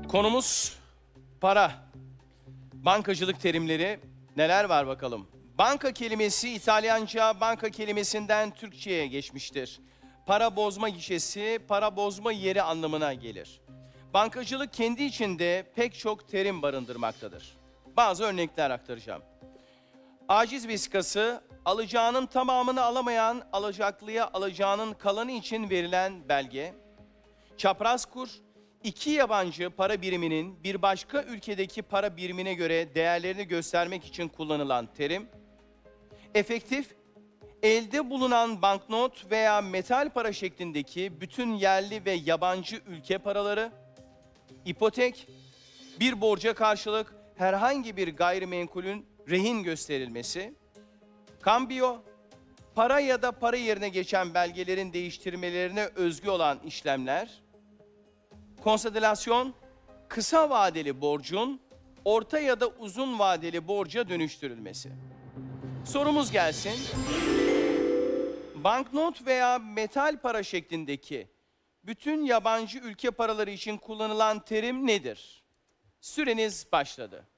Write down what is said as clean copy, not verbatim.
Konumuz para. Bankacılık terimleri neler var bakalım. Banka kelimesi İtalyanca banka kelimesinden Türkçe'ye geçmiştir. Para bozma gişesi, para bozma yeri anlamına gelir. Bankacılık kendi içinde pek çok terim barındırmaktadır. Bazı örnekler aktaracağım. Aciz vesikası, alacağının tamamını alamayan alacaklıya alacağının kalanı için verilen belge. Çapraz kur, iki yabancı para biriminin bir başka ülkedeki para birimine göre değerlerini göstermek için kullanılan terim. Efektif, elde bulunan banknot veya metal para şeklindeki bütün yerli ve yabancı ülke paraları. İpotek, bir borca karşılık herhangi bir gayrimenkulün rehin gösterilmesi. Kambiyo, para ya da para yerine geçen belgelerin değiştirmelerine özgü olan işlemler. Konsolidasyon, kısa vadeli borcun orta ya da uzun vadeli borca dönüştürülmesi. Sorumuz gelsin. Banknot veya metal para şeklindeki bütün yabancı ülke paraları için kullanılan terim nedir? Süreniz başladı.